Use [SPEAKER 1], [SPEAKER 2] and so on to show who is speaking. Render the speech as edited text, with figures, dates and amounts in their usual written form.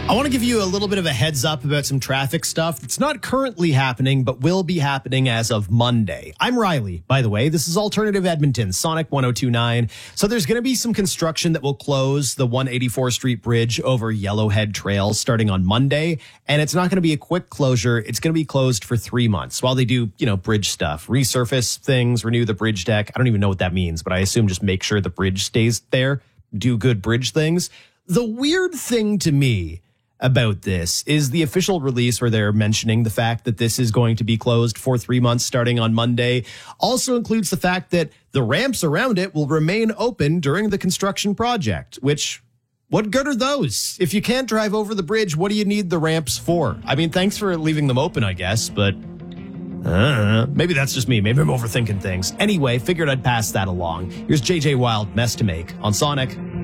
[SPEAKER 1] I want to give you a little bit of a heads up about some traffic stuff that's not currently happening, but will be happening as of Monday. I'm Riley, by the way. This is Alternative Edmonton, Sonic 102.9. So there's going to be some construction that will close the 184th Street Bridge over Yellowhead Trail starting on Monday. And it's not going to be a quick closure. It's going to be closed for 3 months while they do, bridge stuff, resurface things, renew the bridge deck. I don't even know what that means, but I assume just make sure the bridge stays there, do good bridge things. The weird thing to me about this is the official release where they're mentioning the fact that this is going to be closed for 3 months starting on Monday also includes the fact that the ramps around it will remain open during the construction project, which, what good are those? If you can't drive over the bridge, what do you need the ramps for? I mean, thanks for leaving them open, I guess, but maybe that's just me. Maybe I'm overthinking things. Anyway, figured I'd pass that along. Here's JJ Wild, Mess to Make on Sonic.